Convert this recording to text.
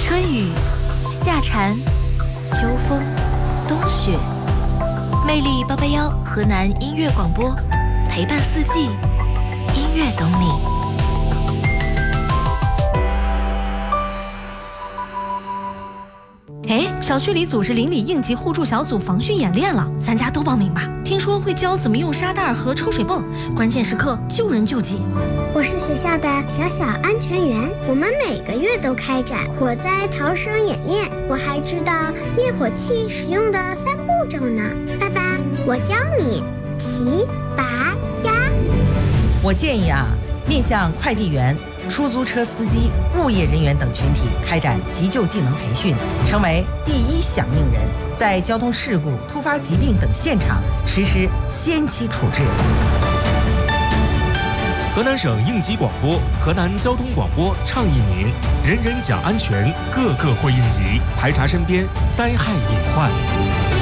春雨、夏蝉、秋风、冬雪，魅力881河南音乐广播，陪伴四季，音乐懂你。 哎，小区里组织邻里应急互助小组防汛演练了，咱家都报名吧。听说会教怎么用沙袋和抽水泵，关键时刻救人救己。 我是学校的小安全员，我们每个月都开展火灾逃生演练，我还知道灭火器使用的3步骤呢。爸爸，我教你提、拔、压。 我建议面向快递员、出租车司机、物业人员等群体开展急救技能培训，成为第一响应人，在交通事故、突发疾病等现场实施先期处置。 河南省应急广播、河南交通广播倡议您：人人讲安全，个个会应急，排查身边灾害隐患。